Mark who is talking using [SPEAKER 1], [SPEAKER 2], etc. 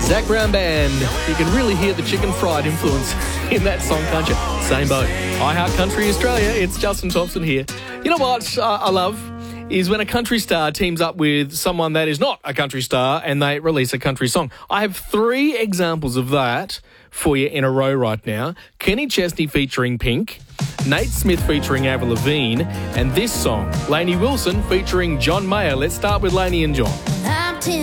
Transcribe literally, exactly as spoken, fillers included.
[SPEAKER 1] Zach Brown Band. You can really hear the chicken fried influence in that song, can't you? Same boat. I Heart Country Australia. It's Justin Thompson here. You know what uh, I love is when a country star teams up with someone that is not a country star and they release a country song. I have three examples of that for you in a row right now. Kenny Chesney featuring Pink, Nate Smith featuring Avril Lavigne, and this song, Lainey Wilson featuring John Mayer. Let's start with Lainey and John.